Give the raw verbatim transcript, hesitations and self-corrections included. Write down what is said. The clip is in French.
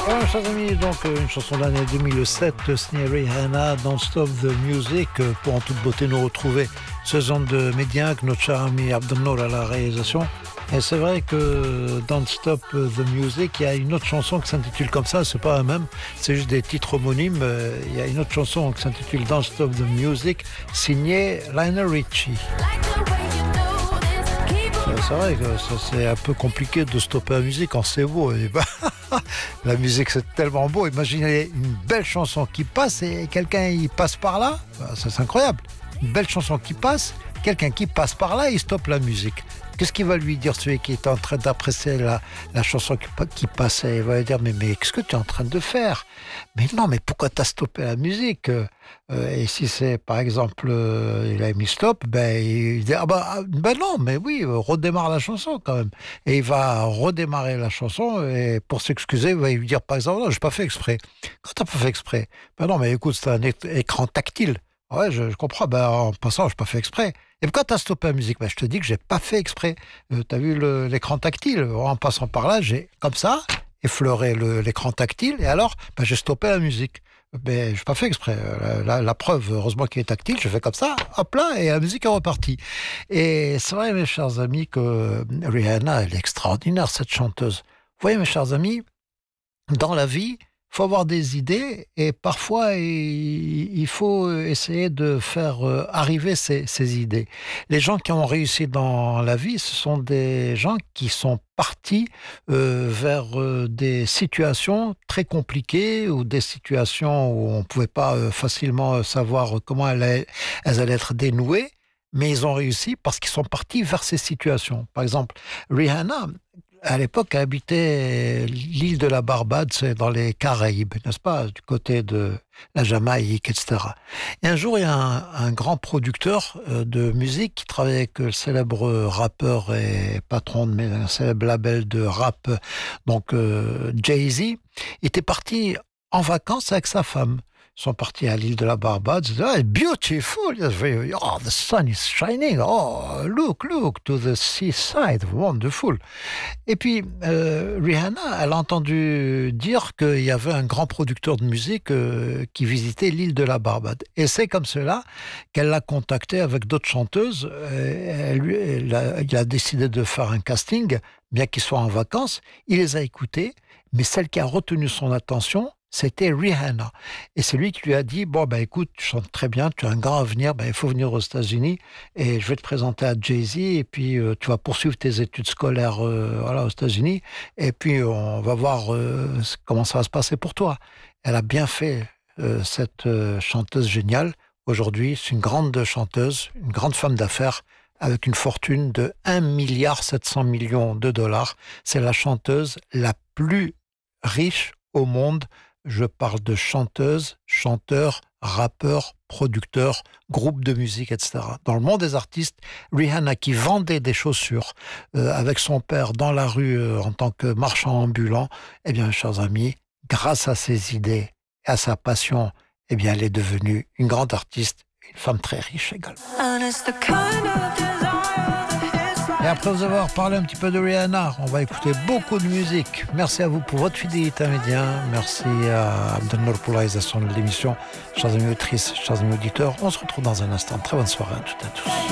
Voilà, chers amis, donc une chanson de l'année deux mille sept signée Rihanna, Don't Stop the Music, pour en toute beauté nous retrouver ce genre de médias que notre cher ami Abdelnour à la réalisation. Et c'est vrai que Don't Stop the Music, il y a une autre chanson qui s'intitule comme ça, c'est pas la même, c'est juste des titres homonymes. Il y a une autre chanson qui s'intitule Don't Stop the Music, signée Lionel Richie. C'est vrai que ça, c'est un peu compliqué de stopper la musique quand c'est beau. Et bah, la musique, c'est tellement beau. Imaginez une belle chanson qui passe et quelqu'un il passe par là. Bah, ça, c'est incroyable. Une belle chanson qui passe, quelqu'un qui passe par là, il stoppe la musique. Qu'est-ce qu'il va lui dire, celui qui est en train d'apprécier la, la chanson qui, qui passait? Il va lui dire, mais, mais qu'est-ce que tu es en train de faire? Mais non, mais pourquoi tu as stoppé la musique? euh, Et si c'est, par exemple, euh, il a mis stop, ben il dit, ah bah, ben non, mais oui, euh, redémarre la chanson quand même. Et il va redémarrer la chanson, et pour s'excuser, il va lui dire, par exemple, non, je n'ai pas fait exprès. Quand tu n'as pas fait exprès? Ben non, mais écoute, c'est un é- écran tactile. Ouais, je, je comprends. Ben, en passant, je n'ai pas fait exprès. Et pourquoi tu as stoppé la musique? Ben, je te dis que j'ai pas fait exprès. Euh, tu as vu le- l'écran tactile? En passant par là, j'ai, comme ça, effleuré le- l'écran tactile. Et alors, ben, j'ai stoppé la musique. Ben, je n'ai pas fait exprès. La, la- la preuve, heureusement qu'il est tactile, je fais comme ça, hop là, et la musique est repartie. Et c'est vrai, mes chers amis, que Rihanna, elle est extraordinaire, cette chanteuse. Vous voyez, mes chers amis, dans la vie, il faut avoir des idées et parfois il, il faut essayer de faire euh, arriver ces, ces idées. Les gens qui ont réussi dans la vie, ce sont des gens qui sont partis euh, vers euh, des situations très compliquées ou des situations où on ne pouvait pas euh, facilement savoir comment elles, allaient- elles allaient être dénouées. Mais ils ont réussi parce qu'ils sont partis vers ces situations. Par exemple, Rihanna, à l'époque, elle habitait l'île de la Barbade, c'est dans les Caraïbes, n'est-ce pas, du côté de la Jamaïque, et cetera. Et un jour, il y a un, un grand producteur euh, de musique qui travaillait avec le célèbre rappeur et patron de mes- un célèbre label de rap, donc euh, Jay-Z, il était parti en vacances avec sa femme. Ils sont partis à l'île de la Barbade. Ils disaient, ah, beautiful. Yes, very- Oh, the sun is shining. Oh, look, look to the seaside. Wonderful. Et puis, euh, Rihanna, elle a entendu dire qu'il y avait un grand producteur de musique euh, qui visitait l'île de la Barbade. Et c'est comme cela qu'elle l'a contacté avec d'autres chanteuses. Euh, elle, lui- elle a, il a décidé de faire un casting, bien qu'il soit en vacances. Il les a écoutées, mais celle qui a retenu son attention, c'était Rihanna. Et c'est lui qui lui a dit, bon, ben écoute, tu chantes très bien, tu as un grand avenir, ben, il faut venir aux États-Unis et je vais te présenter à Jay-Z et puis euh, tu vas poursuivre tes études scolaires euh, voilà, aux États-Unis et puis on va voir euh, c- comment ça va se passer pour toi. Elle a bien fait, euh, cette euh, chanteuse géniale. Aujourd'hui, c'est une grande chanteuse, une grande femme d'affaires avec une fortune de un milliard sept cents millions de dollars. C'est la chanteuse la plus riche au monde. Je parle de chanteuses, chanteurs, rappeurs, producteurs, groupes de musique, et cetera. Dans le monde des artistes, Rihanna qui vendait des chaussures euh, avec son père dans la rue euh, en tant que marchand ambulant, eh bien, chers amis, grâce à ses idées et à sa passion, eh bien, elle est devenue une grande artiste, une femme très riche également. Et après vous avoir parlé un petit peu de Rihanna, on va écouter beaucoup de musique. Merci à vous pour votre fidélité à Média. Merci à Abdelnour pour la réalisation de l'émission. Chers amis auditrices, chers amis auditeurs, on se retrouve dans un instant. Très bonne soirée à toutes et à tous.